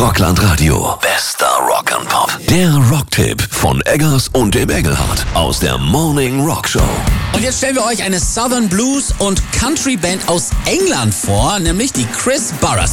Rockland Radio. Bester Rock and Pop. Der Rocktipp von Eggers und dem Engelhardt aus der Morning Rock Show. Und jetzt stellen wir euch eine Southern Blues und Country Band aus England vor, nämlich die Chris Burres.